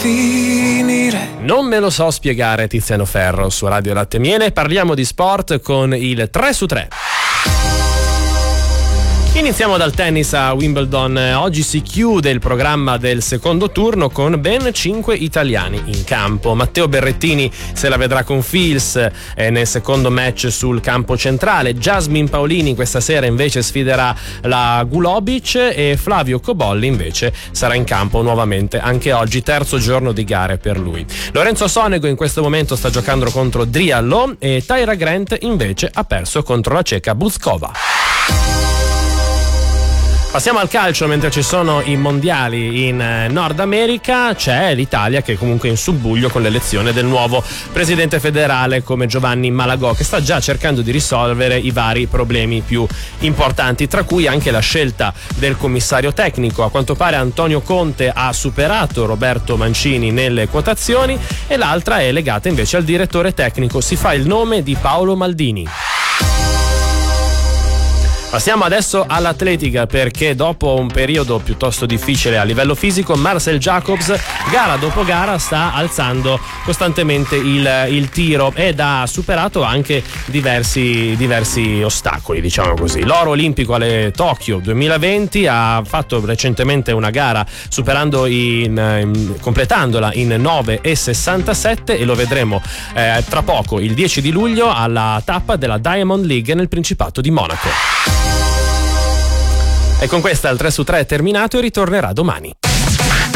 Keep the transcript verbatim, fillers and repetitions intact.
finire. Non me lo so spiegare, Tiziano Ferro su Radio Latte e Miele. Parliamo di sport con il tre su tre. Iniziamo dal tennis a Wimbledon. Oggi si chiude il programma del secondo turno con ben cinque italiani in campo. Matteo Berrettini se la vedrà con Fils eh, nel secondo match sul campo centrale. Jasmine Paolini questa sera invece sfiderà la Gulobic e Flavio Cobolli invece sarà in campo nuovamente anche oggi, terzo giorno di gare per lui. Lorenzo Sonego in questo momento sta giocando contro Driallo e Tyra Grant invece ha perso contro la ceca Buzkova. Passiamo al calcio, mentre ci sono i mondiali in Nord America c'è l'Italia che è comunque in subbuglio con l'elezione del nuovo presidente federale come Giovanni Malagò, che sta già cercando di risolvere i vari problemi più importanti, tra cui anche la scelta del commissario tecnico. A quanto pare Antonio Conte ha superato Roberto Mancini nelle quotazioni e l'altra è legata invece al direttore tecnico, si fa il nome di Paolo Maldini. Passiamo adesso all'atletica, perché dopo un periodo piuttosto difficile a livello fisico Marcel Jacobs gara dopo gara sta alzando costantemente il, il tiro ed ha superato anche diversi, diversi ostacoli, diciamo così. L'oro olimpico alle Tokyo duemilaventi, ha fatto recentemente una gara superando in, in, completandola in nove e sessantasette e lo vedremo eh, tra poco il dieci di luglio alla tappa della Diamond League nel Principato di Monaco. E con questa il tre su tre è terminato e ritornerà domani.